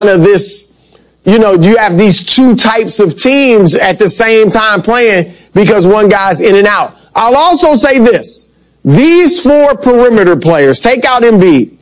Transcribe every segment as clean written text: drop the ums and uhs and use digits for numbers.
of this, you have these two types of teams at the same time playing because one guy's in and out. I'll also say this. These four perimeter players, take out Embiid.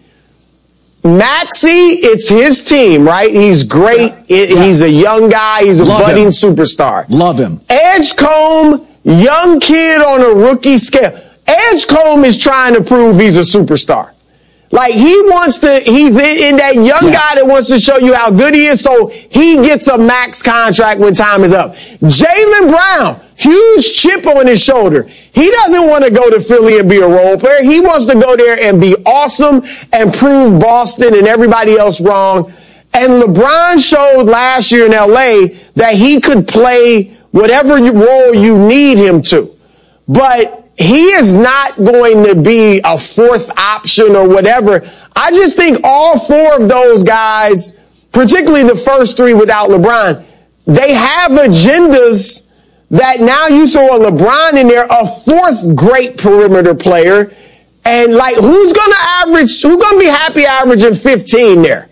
Maxey, it's his team, right? He's great. He's a young guy. He's a budding superstar. Love him. Edgecombe, young kid on a rookie scale. Edgecombe is trying to prove he's a superstar. Like, he's in that young guy that wants to show you how good he is, so he gets a max contract when time is up. Jaylen Brown, huge chip on his shoulder. He doesn't want to go to Philly and be a role player. He wants to go there and be awesome and prove Boston and everybody else wrong. And LeBron showed last year in LA that he could play whatever role you need him to. But he is not going to be a fourth option or whatever. I just think all four of those guys, particularly the first three without LeBron, they have agendas that now you throw a LeBron in there, a fourth great perimeter player, and like who's going to be happy averaging 15 there?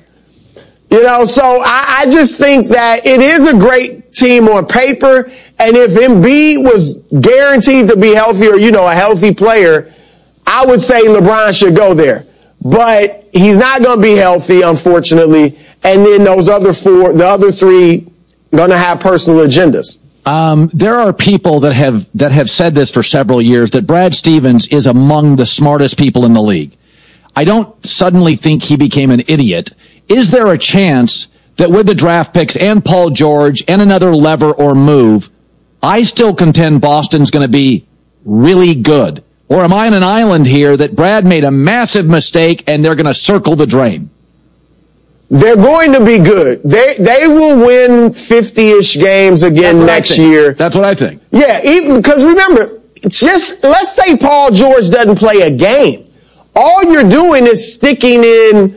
So I just think that it is a great team on paper. And if Embiid was guaranteed to be healthy or, a healthy player, I would say LeBron should go there. But he's not going to be healthy, unfortunately. And then the other three, going to have personal agendas. There are people that have said this for several years, that Brad Stevens is among the smartest people in the league. I don't suddenly think he became an idiot. Is there a chance that with the draft picks and Paul George and another lever or move, I still contend Boston's going to be really good? Or am I on an island here that Brad made a massive mistake and they're going to circle the drain? They're going to be good. They will win 50-ish games again next year. That's what I think. Yeah, because remember, just let's say Paul George doesn't play a game. All you're doing is sticking in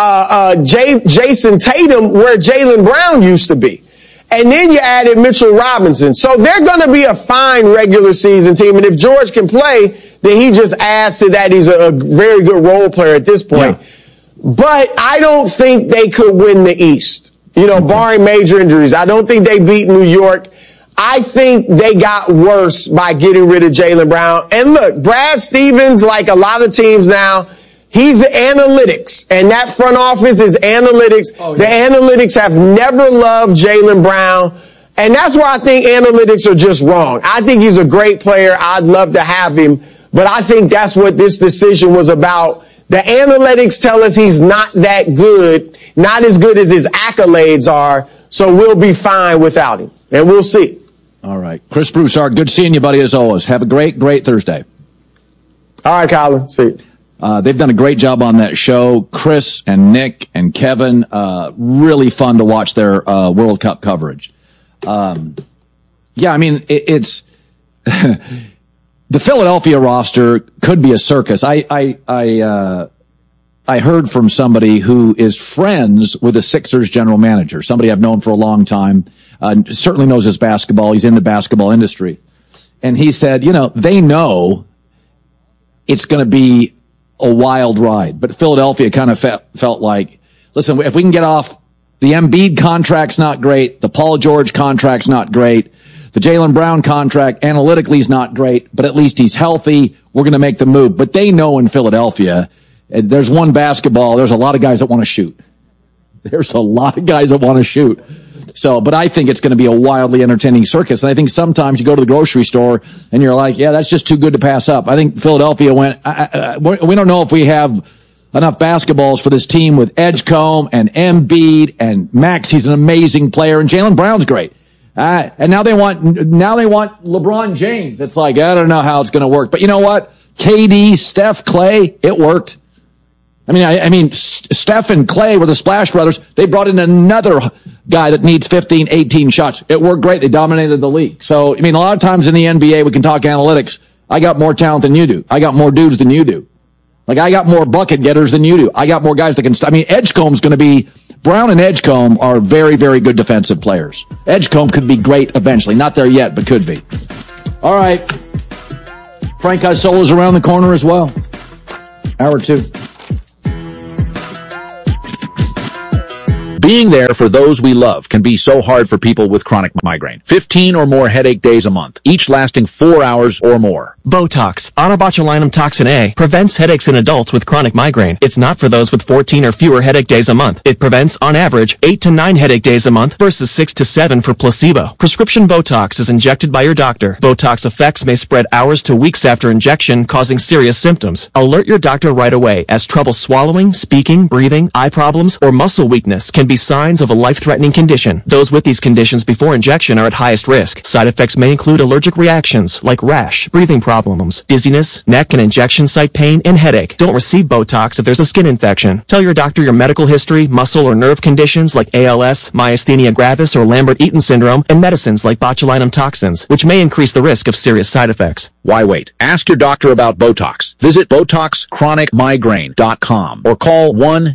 Jason Tatum where Jaylen Brown used to be. And then you added Mitchell Robinson. So they're going to be a fine regular season team. And if George can play, then he just adds to that. He's a very good role player at this point. Yeah. But I don't think they could win the East, barring major injuries. I don't think they beat New York. I think they got worse by getting rid of Jaylen Brown. And look, Brad Stevens, like a lot of teams now, he's the analytics, and that front office is analytics. Oh, yeah. The analytics have never loved Jaylen Brown, and that's where I think analytics are just wrong. I think he's a great player. I'd love to have him, but I think that's what this decision was about. The analytics tell us he's not that good, not as good as his accolades are, so we'll be fine without him, and we'll see. All right. Chris Broussard, good seeing you, buddy, as always. Have a great, great Thursday. All right, Colin. See you. They've done a great job on that show. Chris and Nick and Kevin, really fun to watch their World Cup coverage. It's the Philadelphia roster could be a circus. I heard from somebody who is friends with the Sixers general manager, somebody I've known for a long time, certainly knows his basketball. He's in the basketball industry. And he said, they know it's going to be a wild ride. But Philadelphia kind of felt like, listen, if we can get off, the Embiid contract's not great, the Paul George contract's not great, the Jaylen Brown contract analytically is not great, but at least he's healthy, we're going to make the move. But they know in Philadelphia, there's one basketball, there's a lot of guys that want to shoot. There's a lot of guys that want to shoot. So, but I think it's going to be a wildly entertaining circus. And I think sometimes you go to the grocery store and you're like, yeah, that's just too good to pass up. I think Philadelphia went, we don't know if we have enough basketballs for this team with Edgecombe and Embiid and Max. He's an amazing player, and Jaylen Brown's great. And now they want LeBron James. It's like, I don't know how it's going to work. But you know what? KD, Steph, Clay, it worked. I mean, Steph and Clay were the Splash Brothers. They brought in another guy that needs 15, 18 shots. It worked great. They dominated the league. So, a lot of times in the NBA, we can talk analytics. I got more talent than you do. I got more dudes than you do. Like, I got more bucket getters than you do. I got more guys that can Edgecombe's going to be, Brown and Edgecombe are very, very good defensive players. Edgecombe could be great eventually. Not there yet, but could be. All right. Frank Isola's around the corner as well. Hour 2. Being there for those we love can be so hard for people with chronic migraine. 15 or more headache days a month, each lasting 4 hours or more. Botox, onabotulinum toxin A, prevents headaches in adults with chronic migraine. It's not for those with 14 or fewer headache days a month. It prevents, on average, 8 to 9 headache days a month versus 6 to 7 for placebo. Prescription Botox is injected by your doctor. Botox effects may spread hours to weeks after injection, causing serious symptoms. Alert your doctor right away, as trouble swallowing, speaking, breathing, eye problems, or muscle weakness can be signs of a life-threatening condition. Those with these conditions before injection are at highest risk. Side effects may include allergic reactions like rash, breathing problems, dizziness, neck and injection site pain, and headache. Don't receive Botox if there's a skin infection. Tell your doctor your medical history, muscle or nerve conditions like ALS, myasthenia gravis, or Lambert-Eaton syndrome, and medicines like botulinum toxins, which may increase the risk of serious side effects. Why wait? Ask your doctor about Botox. Visit BotoxChronicMigraine.com or call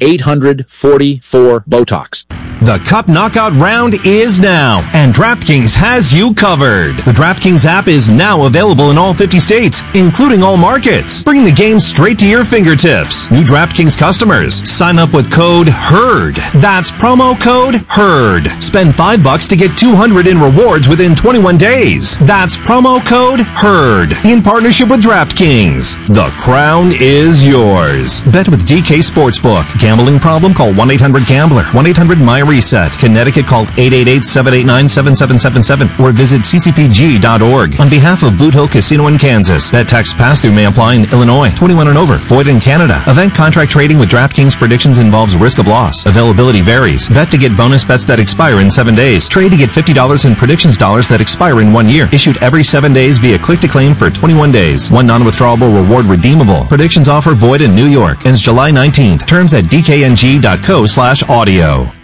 1-800-44-BOTOX. The Cup Knockout Round is now, and DraftKings has you covered. The DraftKings app is now available in all 50 states, including all markets. Bring the game straight to your fingertips. New DraftKings customers, sign up with code HERD. That's promo code HERD. Spend $5 to get $200 in rewards within 21 days. That's promo code HERD. In partnership with DraftKings. The crown is yours. Bet with DK Sportsbook. Gambling problem? Call 1-800-GAMBLER. 1-800-MY-RESET. Connecticut, call 888-789-7777 or visit ccpg.org. On behalf of Boot Hill Casino in Kansas, that tax pass-through may apply in Illinois. 21 and over. Void in Canada. Event contract trading with DraftKings predictions involves risk of loss. Availability varies. Bet to get bonus bets that expire in 7 days. Trade to get $50 in predictions dollars that expire in 1 year. Issued every 7 days via click-to-claim for 21 days. One non-withdrawable reward redeemable. Predictions offer void in New York. Ends July 19th. Terms at dkng.co/audio.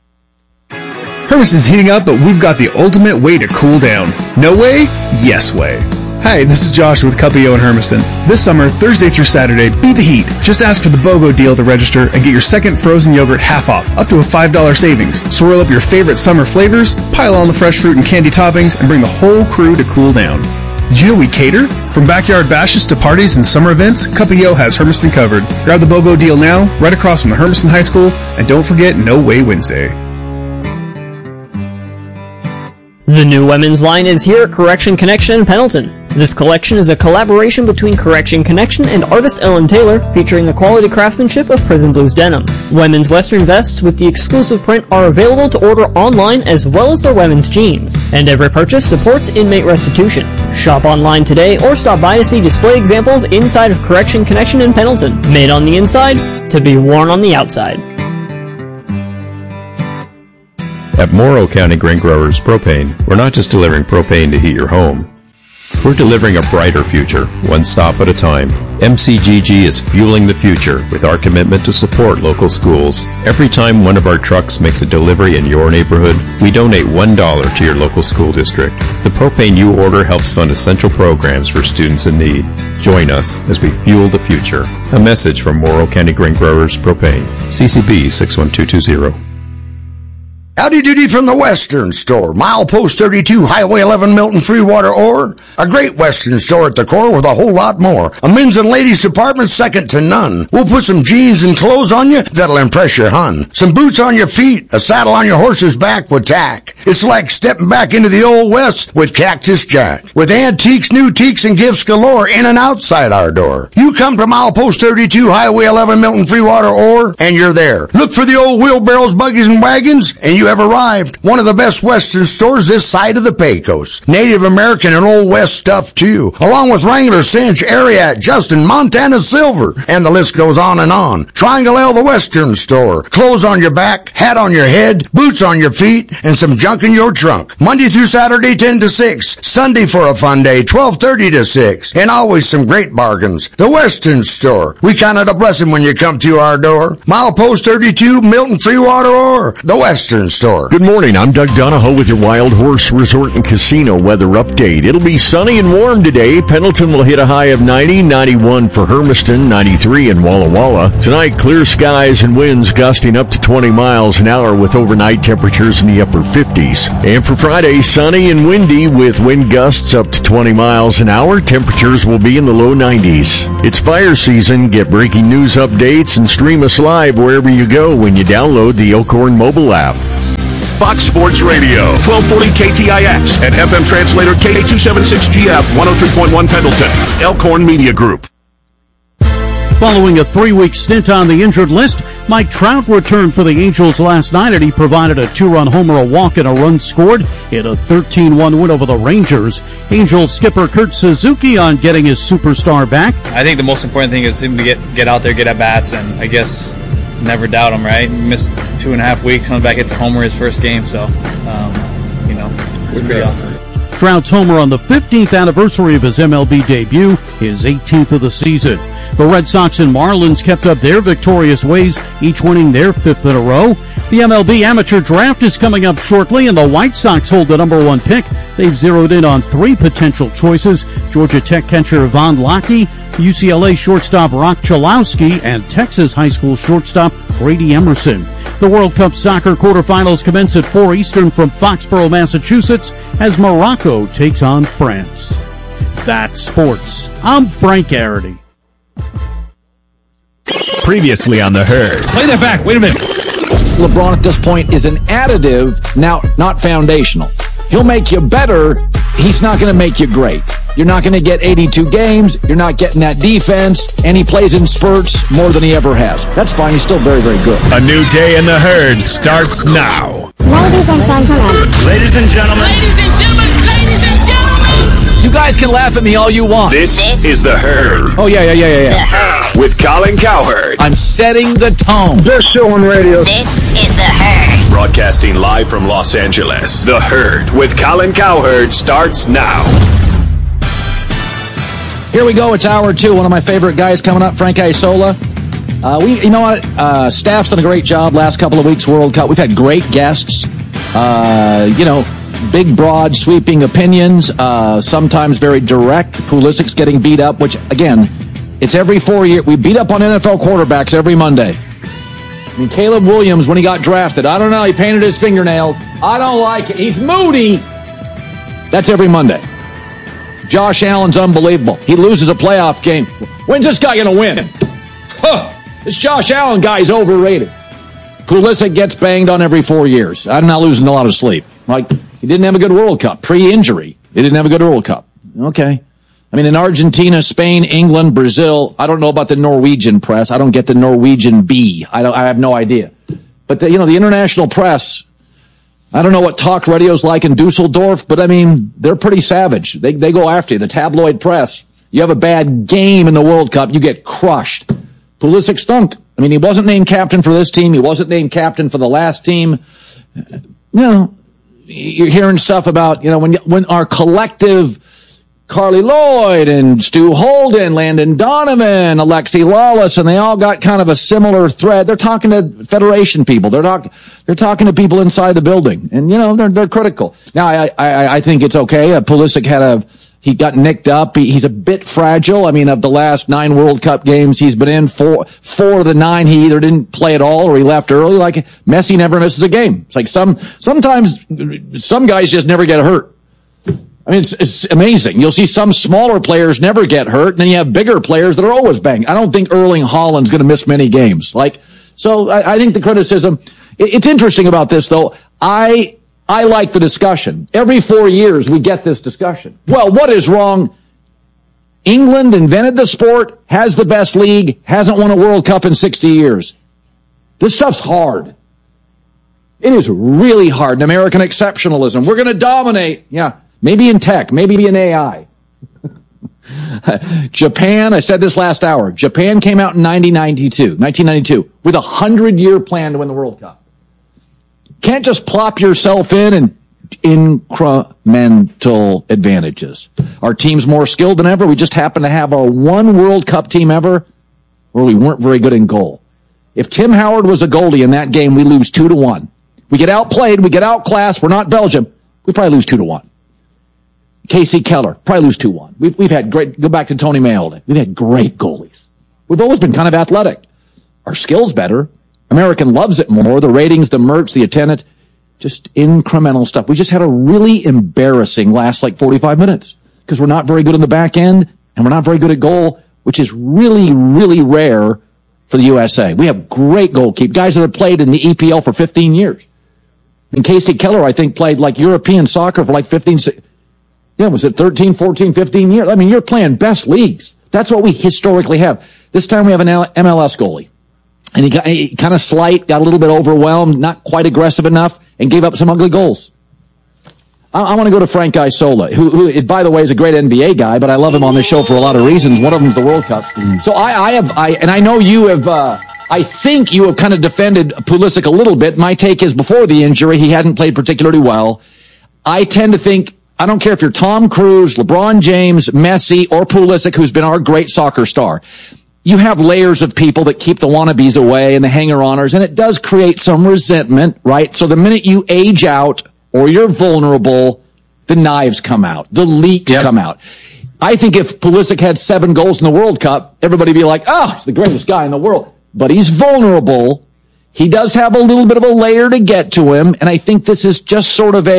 Hermiston's heating up, but we've got the ultimate way to cool down. No way? Yes way. Hi, this is Josh with Cuppio in Hermiston. This summer, Thursday through Saturday, beat the heat. Just ask for the BOGO deal to register and get your second frozen yogurt half off, up to a $5 savings. Swirl up your favorite summer flavors, pile on the fresh fruit and candy toppings, and bring the whole crew to cool down. Did you know we cater? From backyard bashes to parties and summer events, Cuppio has Hermiston covered. Grab the BOGO deal now, right across from the Hermiston High School, and don't forget No Way Wednesday. The new women's line is here at Correction Connection in Pendleton. This collection is a collaboration between Correction Connection and artist Ellen Taylor, featuring the quality craftsmanship of Prison Blues denim. Women's western vests with the exclusive print are available to order online, as well as their women's jeans. And every purchase supports inmate restitution. Shop online today or stop by to see display examples inside of Correction Connection in Pendleton. Made on the inside, to be worn on the outside. At Morrow County Grain Growers Propane, we're not just delivering propane to heat your home. We're delivering a brighter future, one stop at a time. MCGG is fueling the future with our commitment to support local schools. Every time one of our trucks makes a delivery in your neighborhood, we donate $1 to your local school district. The propane you order helps fund essential programs for students in need. Join us as we fuel the future. A message from Morrow County Grain Growers Propane. CCB 61220. Howdy doody from the Western Store, milepost 32, Highway 11, Milton, Freewater, Ore. A great Western store at the core with a whole lot more. A men's and ladies department second to none. We'll put some jeans and clothes on you that'll impress your hun. Some boots on your feet, a saddle on your horse's back with tack. It's like stepping back into the old West with Cactus Jack. With antiques, new teaks, and gifts galore in and outside our door. You come to milepost 32, Highway 11, Milton, Freewater, Ore, and you're there. Look for the old wheelbarrows, buggies, and wagons, and you have arrived. One of the best Western stores this side of the Pecos. Native American and Old West stuff too, along with Wrangler, Cinch, Ariat, Justin, Montana Silver, and the list goes on and on. Triangle L, the Western Store. Clothes on your back, hat on your head, boots on your feet, and some junk in your trunk. Monday through Saturday, 10 to 6. Sunday for a fun day, 12:30 to 6. And always some great bargains. The Western Store. We count it a blessing when you come to our door. Milepost 32, Milton, Freewater, or the Western Store. Store. Good morning. I'm Doug Donahoe with your Wild Horse Resort and Casino weather update. It'll be sunny and warm today. Pendleton will hit a high of 90, 91 for Hermiston, 93 in Walla Walla. Tonight, clear skies and winds gusting up to 20 miles an hour with overnight temperatures in the upper 50s. And for Friday, sunny and windy with wind gusts up to 20 miles an hour. Temperatures will be in the low 90s. It's fire season. Get breaking news updates and stream us live wherever you go when you download the Elkhorn mobile app. Fox Sports Radio, 1240 KTIX and FM translator K276GF 103.1 Pendleton, Elkhorn Media Group. Following a 3-week stint on the injured list, Mike Trout returned for the Angels last night, and he provided a 2-run homer, a walk, and a run scored in a 13-1 win over the Rangers. Angels skipper Kurt Suzuki on getting his superstar back. I think the most important thing is him to get out there, get at bats, and I guess never doubt him, right? He missed 2.5 weeks, comes back, hits a homer his first game, so, it's pretty awesome. Trout's homer on the 15th anniversary of his MLB debut, his 18th of the season. The Red Sox and Marlins kept up their victorious ways, each winning their 5th in a row. The MLB amateur draft is coming up shortly, and the White Sox hold the number 1 pick. They've zeroed in on 3 potential choices: Georgia Tech catcher Von Lackey, UCLA shortstop Rock Chalowski, and Texas high school shortstop Brady Emerson. The World Cup soccer quarterfinals commence at 4 Eastern from Foxborough, Massachusetts, as Morocco takes on France. That's sports. I'm Frank Arity. Previously on The Herd. Play that back. Wait a minute. LeBron at this point is an additive, now not foundational. He'll make you better. He's not going to make you great. You're not going to get 82 games. You're not getting that defense. And he plays in spurts more than he ever has. That's fine. He's still very, very good. A new day in The Herd starts now. Ladies and gentlemen. Ladies and gentlemen. Ladies and gentlemen. Ladies and gentlemen. You guys can laugh at me all you want. This is The Herd. Oh, yeah. The Herd. With Colin Cowherd. I'm setting the tone. Best show on radio. This is The Herd. Broadcasting live from Los Angeles. The Herd with Colin Cowherd starts now. Here we go. It's hour 2. One of my favorite guys coming up, Frank Isola. You know what? Staff's done a great job last couple of weeks, World Cup. We've had great guests. Big, broad, sweeping opinions. Sometimes very direct. Pulisic's getting beat up, which, again, it's every 4 years. We beat up on NFL quarterbacks every Monday. I mean, Caleb Williams, when he got drafted, I don't know, he painted his fingernails. I don't like it. He's moody. That's every Monday. Josh Allen's unbelievable. He loses a playoff game. When's this guy going to win? This Josh Allen guy's overrated. Pulisic gets banged on every 4 years. I'm not losing a lot of sleep. Like, he didn't have a good World Cup. Pre-injury, he didn't have a good World Cup. Okay. I mean, in Argentina, Spain, England, Brazil, I don't know about the Norwegian press. I don't get the Norwegian B. I have no idea. But, the international press, I don't know what talk radio's like in Dusseldorf, but, I mean, they're pretty savage. They go after you. The tabloid press, you have a bad game in the World Cup, you get crushed. Pulisic stunk. I mean, he wasn't named captain for this team. He wasn't named captain for the last team. You're hearing stuff about, when our collective Carly Lloyd and Stu Holden, Landon Donovan, Alexi Lawless, and they all got kind of a similar thread. They're talking to Federation people. They're talking to people inside the building, and they're critical. Now, I think it's okay. Pulisic he got nicked up. He's a bit fragile. I mean, of the last 9 World Cup games he's been in, four of the 9 he either didn't play at all or he left early. Like Messi never misses a game. It's like sometimes some guys just never get hurt. I mean, it's amazing. You'll see some smaller players never get hurt, and then you have bigger players that are always banged. I don't think Erling Haaland's going to miss many games. So I think the criticism, it's interesting about this, though. I like the discussion. Every 4 years, we get this discussion. Well, what is wrong? England invented the sport, has the best league, hasn't won a World Cup in 60 years. This stuff's hard. It is really hard. American exceptionalism. We're going to dominate. Yeah. Maybe in tech, maybe in AI. Japan, I said this last hour, Japan came out in 1992, with a 100-year plan to win the World Cup. Can't just plop yourself in and incremental advantages. Our team's more skilled than ever. We just happen to have our one World Cup team ever where we weren't very good in goal. If Tim Howard was a goalie in that game, we lose 2-1. We get outplayed. We get outclassed. We're not Belgium. We probably lose 2-1. Casey Keller, probably lose 2-1. We've had great, go back to Tony Mailda. We've had great goalies. We've always been kind of athletic. Our skill's better. American loves it more. The ratings, the merch, the attendance, just incremental stuff. We just had a really embarrassing last 45 minutes because we're not very good in the back end and we're not very good at goal, which is really, really rare for the USA. We have great goalkeepers, guys that have played in the EPL for 15 years. And Casey Keller, I think, played European soccer for 15, was it 13, 14, 15 years? I mean, you're playing best leagues. That's what we historically have. This time we have an MLS goalie. And he kind of slight, got a little bit overwhelmed, not quite aggressive enough, and gave up some ugly goals. I want to go to Frank Isola, who, by the way, is a great NBA guy, but I love him on this show for a lot of reasons. One of them is the World Cup. So I know you have, I think you have kind of defended Pulisic a little bit. My take is before the injury, he hadn't played particularly well. I tend to think, I don't care if you're Tom Cruise, LeBron James, Messi, or Pulisic, who's been our great soccer star. You have layers of people that keep the wannabes away and the hanger-oners, and it does create some resentment, right? So the minute you age out or you're vulnerable, the knives come out, the leaks come out. I think if Pulisic had 7 goals in the World Cup, everybody would be like, oh, he's the greatest guy in the world. But he's vulnerable. He does have a little bit of a layer to get to him, and I think this is just sort of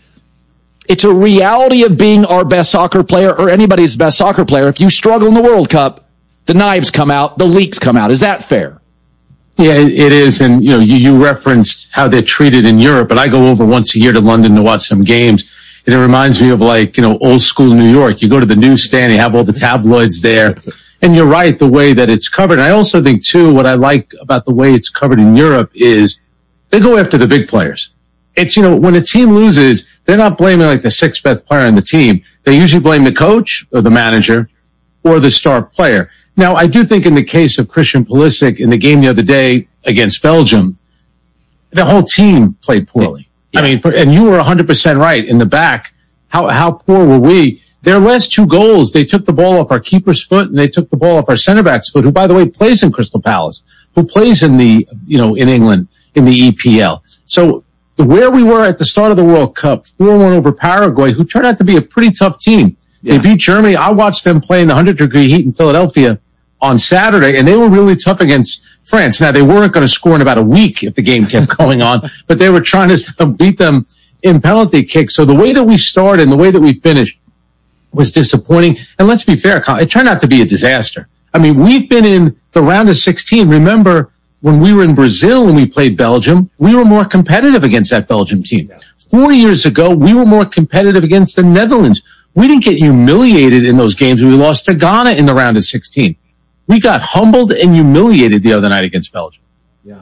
it's a reality of being our best soccer player or anybody's best soccer player. If you struggle in the World Cup, the knives come out, the leaks come out. Is that fair? Yeah, it is. And, you referenced how they're treated in Europe, but I go over once a year to London to watch some games. And it reminds me of old school New York. You go to the newsstand, you have all the tabloids there. And you're right, the way that it's covered. And I also think too, what I like about the way it's covered in Europe is they go after the big players. It's, when a team loses, they're not blaming the sixth best player on the team. They usually blame the coach or the manager or the star player. Now, I do think in the case of Christian Pulisic in the game the other day against Belgium, the whole team played poorly. Yeah. I mean, and you were 100% right in the back. How poor were we? Their last 2 goals, they took the ball off our keeper's foot and they took the ball off our center back's foot, who, by the way, plays in Crystal Palace, who plays in in England in the EPL. So where we were at the start of the World Cup, 4-1 over Paraguay, who turned out to be a pretty tough team. Yeah. They beat Germany. I watched them play in the 100-degree heat in Philadelphia on Saturday, and they were really tough against France. Now, they weren't going to score in about a week if the game kept going on, but they were trying to beat them in penalty kicks. So the way that we started and the way that we finished was disappointing. And let's be fair, it turned out to be a disaster. I mean, we've been in the round of 16. Remember, when we were in Brazil and we played Belgium, we were more competitive against that Belgium team. 4 years ago, we were more competitive against the Netherlands. We didn't get humiliated in those games. We lost to Ghana in the round of 16. We got humbled and humiliated the other night against Belgium. Yeah.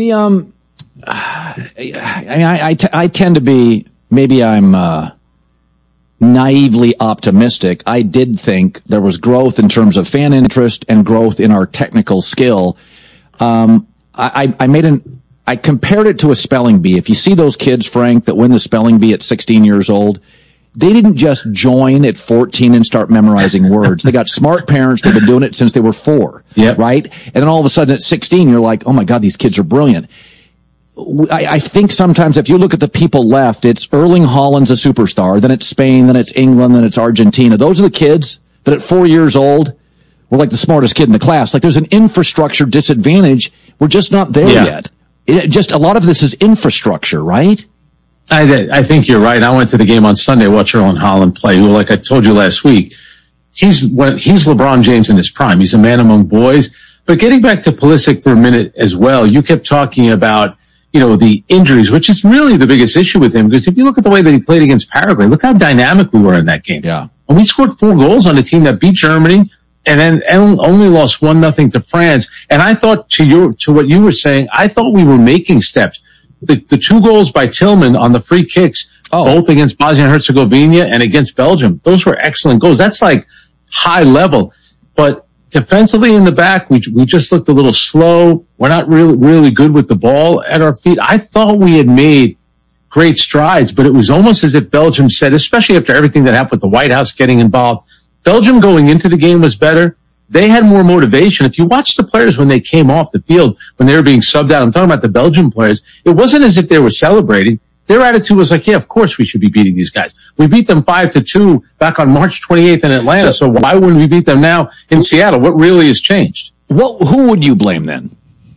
I tend to be, maybe I'm naively optimistic. I did think there was growth in terms of fan interest and growth in our technical skill. I compared it to a spelling bee. If you see those kids, Frank, that win the spelling bee at 16 years old, they didn't just join at 14 and start memorizing words. They got smart parents that have been doing it since they were 4. Yep. Right? And then all of a sudden at 16, you're like, oh my God, these kids are brilliant. I think sometimes if you look at the people left, it's Erling Haaland's a superstar, then it's Spain, then it's England, then it's Argentina. Those are the kids that at 4 years old were the smartest kid in the class. There's an infrastructure disadvantage. We're just not there yet. A lot of this is infrastructure, right? I think you're right. I went to the game on Sunday, watched Erling Haaland play, who, like I told you last week, he's LeBron James in his prime. He's a man among boys. But getting back to Pulisic for a minute as well, you kept talking about, the injuries, which is really the biggest issue with him. Because if you look at the way that he played against Paraguay, look how dynamic we were in that game. Yeah. And we scored 4 goals on a team that beat Germany and then only lost 1-0 to France. And I thought to what you were saying, I thought we were making steps. The 2 goals by Tillman on the free kicks, both against Bosnia and Herzegovina and against Belgium, those were excellent goals. That's high level. But defensively in the back, we just looked a little slow. We're not really good with the ball at our feet. I thought we had made great strides, but it was almost as if Belgium said, especially after everything that happened with the White House getting involved, Belgium going into the game was better, they had more motivation. If you watch the players when they came off the field, when they were being subbed out, I'm talking about the Belgian players, it wasn't as if they were celebrating. Their attitude was like, yeah, of course we should be beating these guys. We beat them 5-2 back on March 28th in Atlanta. So why wouldn't we beat them now in Seattle? What really has changed? Who would you blame then?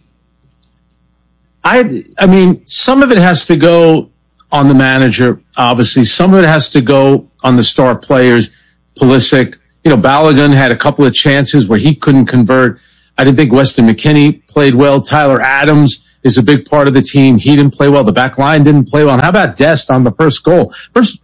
I mean, some of it has to go on the manager, obviously. Some of it has to go on the star players. Pulisic, Balogun had a couple of chances where he couldn't convert. I didn't think Weston McKennie played well. Tyler Adams is a big part of the team. He didn't play well. The back line didn't play well. And how about Dest on the first goal?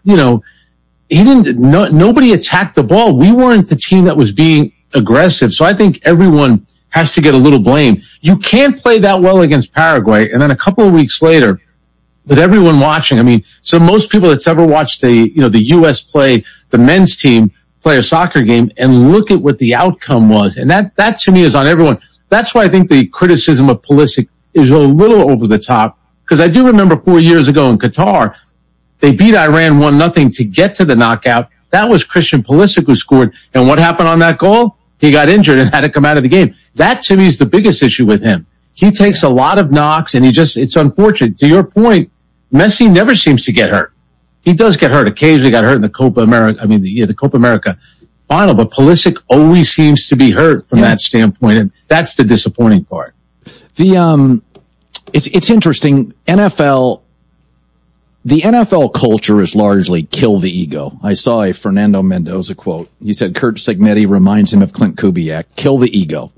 Nobody attacked the ball. We weren't the team that was being aggressive. So I think everyone has to get a little blame. You can't play that well against Paraguay, and then a couple of weeks later, with everyone watching, so most people that's ever watched the U.S. play the men's team play a soccer game and look at what the outcome was. And that to me is on everyone. That's why I think the criticism of Pulisic is a little over the top, because I do remember 4 years ago in Qatar, they beat Iran 1-0 to get to the knockout. That was Christian Pulisic who scored. And what happened on that goal? He got injured and had to come out of the game. That to me is the biggest issue with him. He takes a lot of knocks and it's unfortunate. To your point, Messi never seems to get hurt. He does get hurt. Occasionally got hurt in the Copa America. the Copa America final, but Pulisic always seems to be hurt from that standpoint. And that's the disappointing part. It's interesting. The NFL culture is largely kill the ego. I saw a Fernando Mendoza quote. He said Curt Cignetti reminds him of Clint Kubiak. Kill the ego.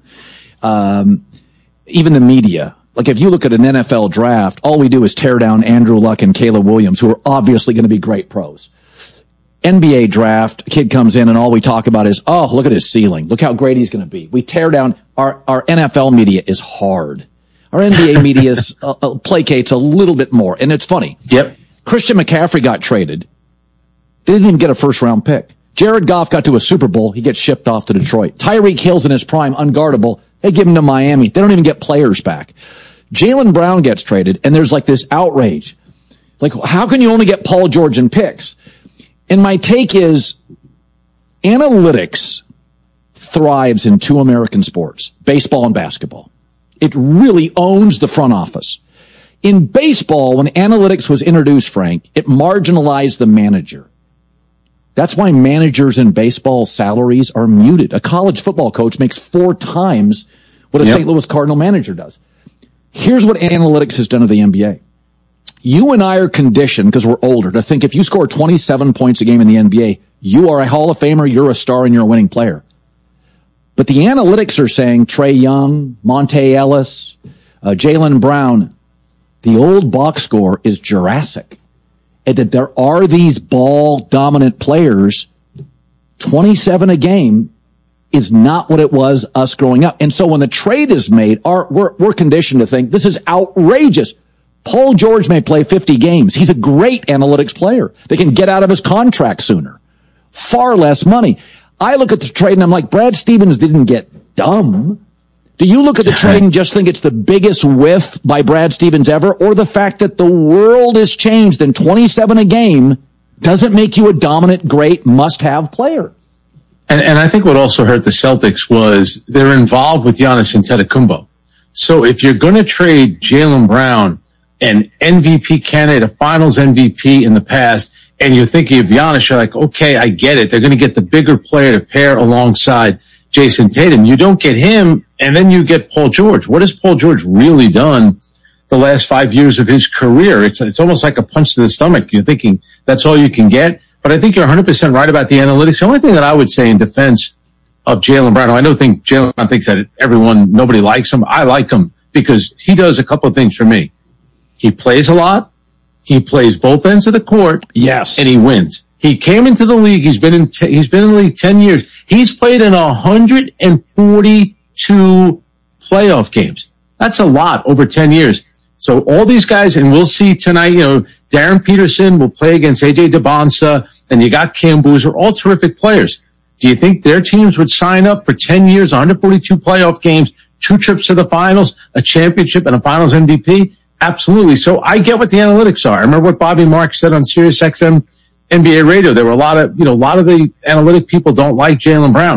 Even the media. Like if you look at an NFL draft, all we do is tear down Andrew Luck and Caleb Williams, who are obviously going to be great pros. NBA draft, a kid comes in and all we talk about is, oh, look at his ceiling. Look how great he's going to be. We tear down our NFL media is hard. Our NBA media placates a little bit more. And it's funny. Yep. Christian McCaffrey got traded. They didn't even get a first-round pick. Jared Goff got to a Super Bowl. He gets shipped off to Detroit. Tyreek Hill's in his prime, unguardable. They give him to Miami. They don't even get players back. Jaylen Brown gets traded, and there's like this outrage. Like, how can you only get Paul George in picks? And my take is analytics thrives in two American sports, baseball and basketball. It really owns the front office. In baseball, when analytics was introduced, Frank, it marginalized the manager. That's why managers in baseball salaries are muted. A college football coach makes 4 times what a St. Louis Cardinal manager does. Here's what analytics has done to the NBA. You and I are conditioned, because we're older, to think if you score 27 points a game in the NBA, you are a Hall of Famer, you're a star, and you're a winning player. But the analytics are saying Trae Young, Monte Ellis, Jaylen Brown, the old box score is Jurassic. And that there are these ball-dominant players, 27 a game is not what it was us growing up. And so when the trade is made, we're conditioned to think this is outrageous. Paul George may play 50 games. He's a great analytics player. They can get out of his contract sooner. Far less money. I look at the trade and I'm like, Brad Stevens didn't get dumb. Do you look at the trade and just think it's the biggest whiff by Brad Stevens ever? Or the fact that the world has changed and 27 a game doesn't make you a dominant, great, must-have player? And I think what also hurt the Celtics was they're involved with Giannis Antetokounmpo. So if you're going to trade Jaylen Brown, an MVP candidate, a finals MVP in the past, and you're thinking of Giannis, you're like, okay, I get it. They're going to get the bigger player to pair alongside Jason Tatum. You don't get him, and then you get Paul George. What has Paul George really done the last 5 years of his career? It's almost like a punch to the stomach. You're thinking that's all you can get. But I think you're 100% right about the analytics. The only thing that I would say in defense of Jaylen Brown, I don't think Jaylen Brown thinks that nobody likes him. I like him because he does a couple of things for me. He plays a lot. He plays both ends of the court. Yes. And he wins. He came into the league. He's been in the league 10 years. He's played in 142 playoff games. That's a lot over 10 years. So all these guys, and we'll see tonight, Darren Peterson will play against AJ DeBonsa, and you got Cam Boozer, all terrific players. Do you think their teams would sign up for 10 years, 142 playoff games, 2 trips to the finals, a championship, and a finals MVP? Absolutely. So I get what the analytics are. I remember what Bobby Marks said on SiriusXM NBA radio. There were a lot of the analytic people don't like Jaylen Brown.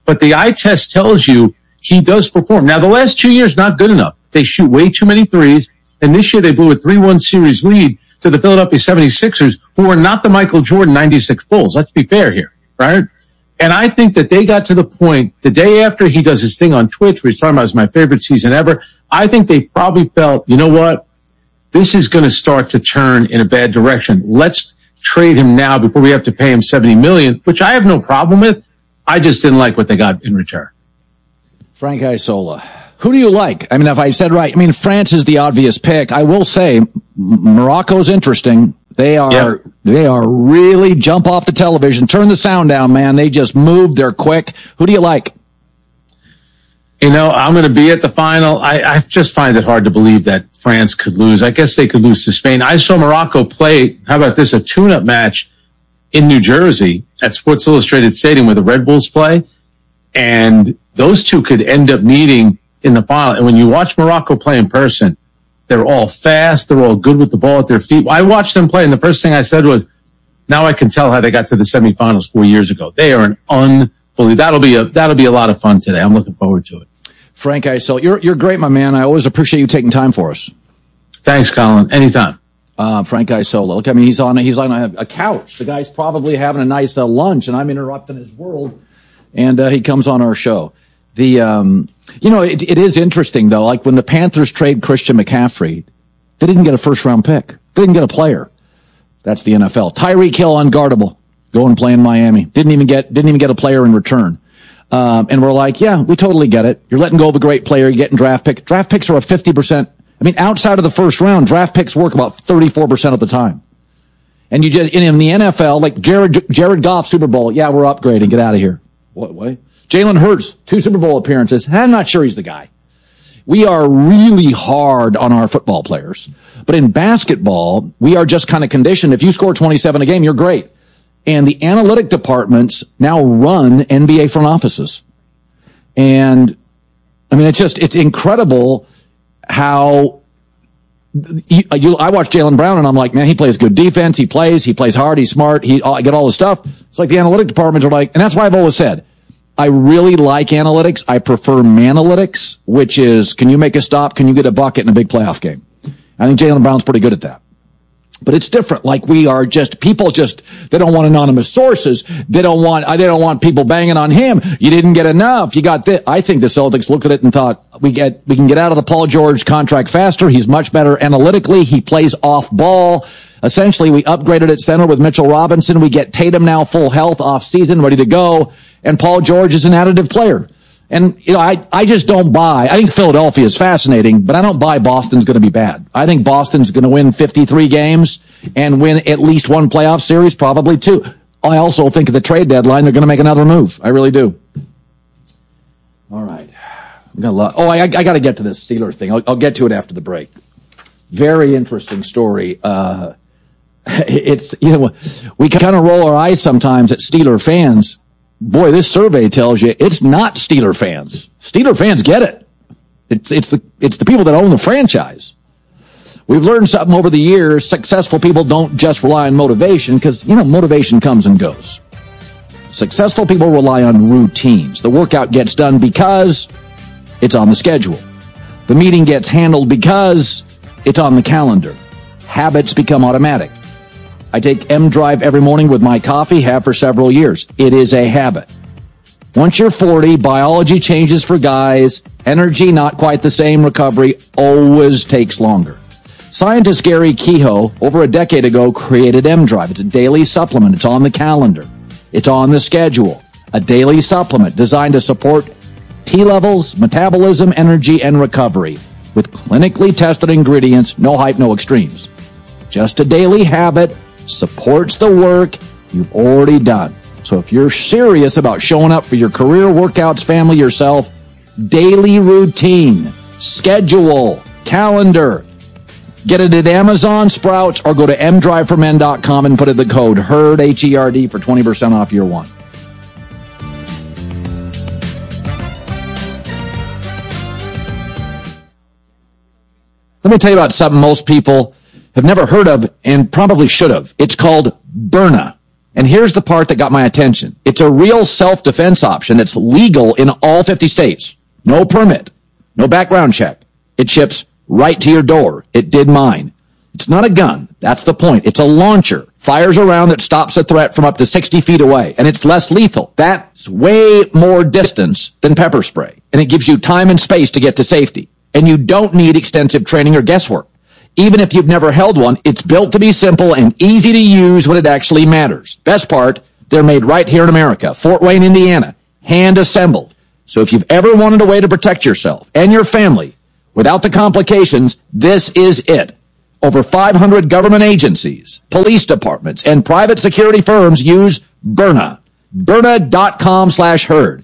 But the eye test tells you he does perform. Now, the last 2 years, not good enough. They shoot way too many threes. And this year they blew a 3-1 series lead to the Philadelphia 76ers, who are not the Michael Jordan 96 Bulls. Let's be fair here, right? And I think that they got to the point the day after he does his thing on Twitch, where he's talking about it was my favorite season ever. I think they probably felt, you know what? This is going to start to turn in a bad direction. Let's trade him now before we have to pay him $70 million, which I have no problem with. I just didn't like what they got in return. Frank Isola. Who do you like? I mean, if I said right, I mean, France is the obvious pick. I will say Morocco's interesting. They are really jump off the television. Turn the sound down, man. They just move. They're quick. Who do you like? You know, I'm going to be at the final. I just find it hard to believe that France could lose. I guess they could lose to Spain. I saw Morocco play, how about this, a tune-up match in New Jersey at Sports Illustrated Stadium where the Red Bulls play. And those two could end up meeting in the final. And when you watch Morocco play in person, they're all fast. They're all good with the ball at their feet. I watched them play, and the first thing I said was, now I can tell how they got to the semifinals 4 years ago. They are an unbelievable. That'll be a lot of fun today. I'm looking forward to it. Frank Isola, you're great, my man. I always appreciate you taking time for us. Thanks, Colin. Anytime. Frank Isola. Look, I mean, he's on a couch. The guy's probably having a nice lunch, and I'm interrupting his world, and he comes on our show. It is interesting, though. Like when the Panthers trade Christian McCaffrey, they didn't get a first-round pick. They didn't get a player. That's the NFL. Tyreek Hill, unguardable. Go and play in Miami. Didn't even get a player in return. And we're like, yeah, we totally get it. You're letting go of a great player. You're getting draft pick. Draft picks are a 50%. I mean, outside of the first round, draft picks work about 34% of the time. And you just, in the NFL, like Jared Goff, Super Bowl. Yeah, we're upgrading. Get out of here. What? Jalen Hurts, 2 Super Bowl appearances. I'm not sure he's the guy. We are really hard on our football players. But in basketball, we are just kind of conditioned. If you score 27 a game, you're great. And the analytic departments now run NBA front offices. And, I mean, it's incredible how I watch Jaylen Brown and I'm like, man, he plays good defense. He plays hard. He's smart. I get all the stuff. It's like the analytic departments are like, and that's why I've always said, I really like analytics. I prefer manalytics, which is, can you make a stop? Can you get a bucket in a big playoff game? I think Jaylen Brown's pretty good at that. But it's different. Like we are people they don't want anonymous sources. They don't want people banging on him. You didn't get enough. You got this. I think the Celtics looked at it and thought, we can get out of the Paul George contract faster. He's much better analytically. He plays off ball. Essentially, we upgraded at center with Mitchell Robinson. We get Tatum now full health, off season, ready to go. And Paul George is an additive player. And, I just don't buy. I think Philadelphia is fascinating, but I don't buy Boston's going to be bad. I think Boston's going to win 53 games and win at least one playoff series, probably 2. I also think at the trade deadline, they're going to make another move. I really do. All right. I got to get to this Steeler thing. I'll get to it after the break. Very interesting story. We kind of roll our eyes sometimes at Steeler fans. Boy, this survey tells you it's not Steeler fans. Steeler fans get it. It's the people that own the franchise. We've learned something over the years. Successful people don't just rely on motivation because, motivation comes and goes. Successful people rely on routines. The workout gets done because it's on the schedule. The meeting gets handled because it's on the calendar. Habits become automatic. I take M-Drive every morning with my coffee, have for several years. It is a habit. Once you're 40, biology changes for guys. Energy, not quite the same. Recovery always takes longer. Scientist Gary Kehoe, over a decade ago, created M-Drive. It's a daily supplement. It's on the calendar. It's on the schedule. A daily supplement designed to support T-levels, metabolism, energy, and recovery with clinically tested ingredients, no hype, no extremes. Just a daily habit. Supports the work you've already done. So if you're serious about showing up for your career, workouts, family, yourself, daily routine, schedule, calendar, get it at Amazon, Sprouts, or go to mdriveformen.com and put in the code HERD, H-E-R-D, for 20% off year one. Let me tell you about something most people have never heard of and probably should have. It's called Byrna. And here's the part that got my attention. It's a real self-defense option that's legal in all 50 states. No permit, no background check. It ships right to your door. It did mine. It's not a gun. That's the point. It's a launcher. Fires a round that stops a threat from up to 60 feet away, and it's less lethal. That's way more distance than pepper spray, and it gives you time and space to get to safety. And you don't need extensive training or guesswork. Even if you've never held one, it's built to be simple and easy to use when it actually matters. Best part, they're made right here in America, Fort Wayne, Indiana, hand assembled. So if you've ever wanted a way to protect yourself and your family without the complications, this is it. Over 500 government agencies, police departments, and private security firms use Byrna. Byrna.com/herd.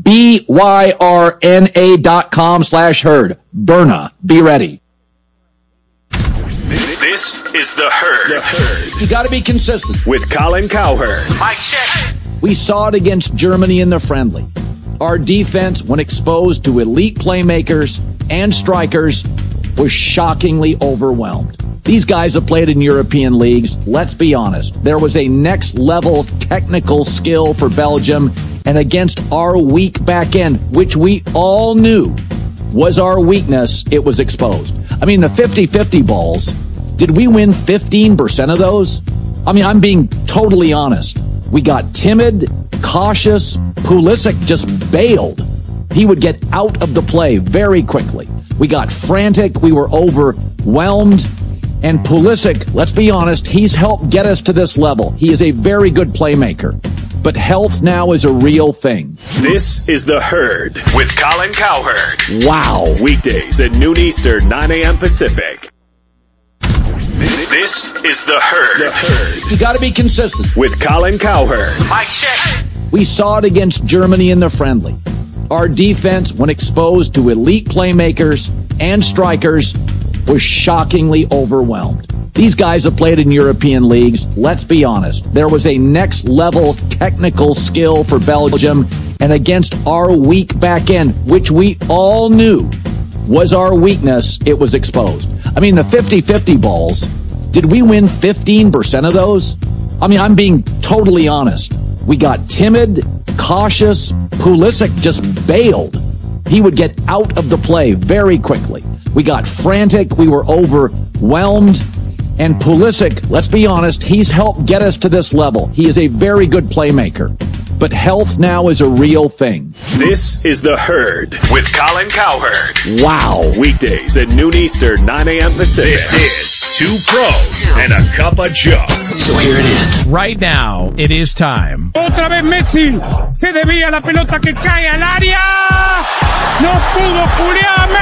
BYRNA.com/herd. Byrna. Be ready. This is The Herd. You got to be consistent. With Colin Cowherd. Mic check. We saw it against Germany in the friendly. Our defense, when exposed to elite playmakers and strikers, was shockingly overwhelmed. These guys have played in European leagues. Let's be honest. There was a next-level technical skill for Belgium, and against our weak back end, which we all knew was our weakness, it was exposed. I mean, the 50-50 balls, did we win 15% of those? I mean, I'm being totally honest. We got timid, cautious. Pulisic just bailed. He would get out of the play very quickly. We got frantic. We were overwhelmed. And Pulisic, let's be honest, he's helped get us to this level. He is a very good playmaker. But health now is a real thing. This is The Herd with Colin Cowherd. Wow. Weekdays at noon Eastern, 9 a.m. Pacific. This is The Herd. You got to be consistent. With Colin Cowherd. Mic check. We saw it against Germany in the friendly. Our defense, when exposed to elite playmakers and strikers, was shockingly overwhelmed. These guys have played in European leagues. Let's be honest. There was a next-level technical skill for Belgium, and against our weak back end, which we all knew was our weakness, it was exposed. I mean, the 50-50 balls, did we win 15% of those? I mean, I'm being totally honest. We got timid, cautious. Pulisic just bailed. He would get out of the play very quickly. We got frantic. We were overwhelmed. And Pulisic, let's be honest, he's helped get us to this level. He is a very good playmaker. But health now is a real thing. This is The Herd with Colin Cowherd. Wow. Weekdays at noon Eastern, 9 a.m. Pacific. This is Two Pros and a Cup of Joe. So here it is. Right now, it is time. Otra vez Messi. Se desvía la pelota que cae al área. No pudo Julián.